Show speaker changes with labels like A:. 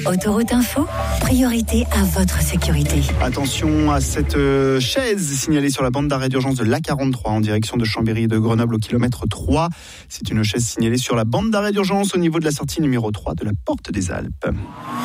A: Autoroute Info, priorité à votre sécurité.
B: Attention à cette chaise signalée sur la bande d'arrêt d'urgence de l'A43 en direction de Chambéry et de Grenoble au kilomètre 3. C'est une chaise signalée sur la bande d'arrêt d'urgence au niveau de la sortie numéro 3 de la Porte des Alpes.